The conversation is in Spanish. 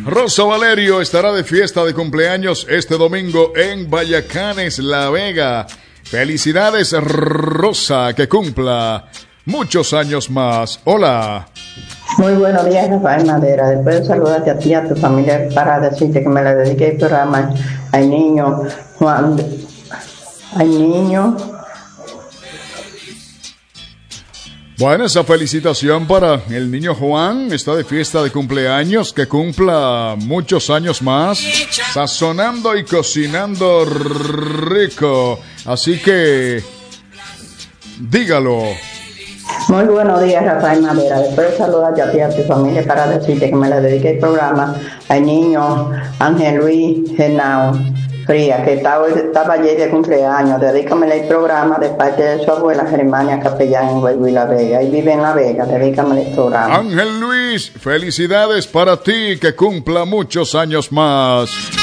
Rosa Valerio estará de fiesta de cumpleaños este domingo en Vallacanes, La Vega. Felicidades, Rosa, que cumpla muchos años más. Hola. Muy buenos días, Rafael Madera. Después de saludarte a ti y a tu familia para decirte que me le dediqué el programa al niño Juan, al niño. Bueno, esa felicitación para el niño Juan. Está de fiesta de cumpleaños. Que cumpla muchos años más. Sazonando y cocinando rico. Así que dígalo. Muy buenos días, Rafael Madera. Después de saludarte a ti y a tu familia para decirte que me le dediqué el programa al niño Ángel Luis Genao Fría, que estaba ayer de cumpleaños. Dedícamele el programa de parte de su abuela Germania Capellán en Huelva, La Vega. Y vive en La Vega. Dedícamele el programa. Ángel Luis, felicidades para ti, que cumpla muchos años más.